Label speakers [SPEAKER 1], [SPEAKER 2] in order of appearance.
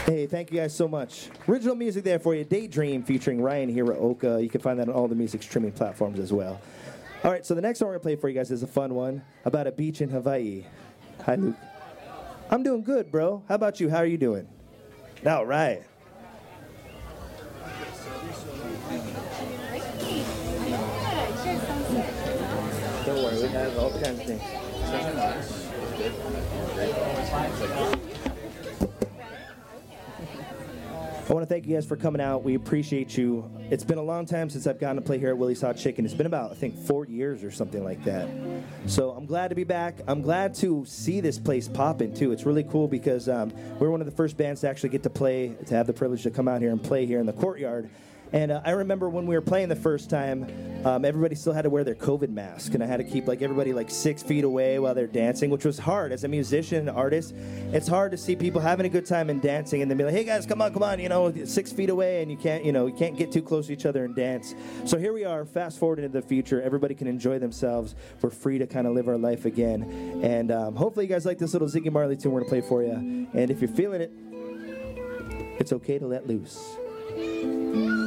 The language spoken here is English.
[SPEAKER 1] Hey, thank you guys so much. Original music there for you, Daydream featuring Ryan Hiraoka. You can find that on all the music streaming platforms as well. All right, so the next one we're going to play for you guys is a fun one about a beach in Hawaii. Hi, Luke. I'm doing good, bro. How about you? How are you doing? All right. Don't worry, we have all kinds of things. I want to thank you guys for coming out. We appreciate you. It's been a long time since I've gotten to play here at Willie's Hot Chicken. It's been about, I think, 4 years or something like that. So I'm glad to be back. I'm glad to see this place popping, too. It's really cool because we're one of the first bands to actually get to play, to have the privilege to come out here and play here in the courtyard. And I remember when we were playing the first time, everybody still had to wear their COVID mask, and I had to keep everybody 6 feet away while they're dancing, which was hard. As a musician and artist, it's hard to see people having a good time and dancing, and then be like, "Hey guys, come on, 6 feet away," and you can't get too close to each other and dance. So here we are, fast forward into the future. Everybody can enjoy themselves. We're free to kind of live our life again, and hopefully you guys like this little Ziggy Marley tune we're gonna play for you. And if you're feeling it, it's okay to let loose.